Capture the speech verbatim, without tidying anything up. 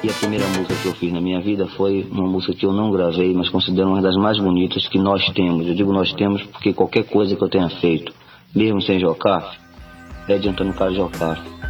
E a primeira música que eu fiz na minha vida foi uma música que eu não gravei, mas considero uma das mais bonitas que nós temos. Eu digo nós temos porque qualquer coisa que eu tenha feito, mesmo sem jocar, é adiantando o cara jocar.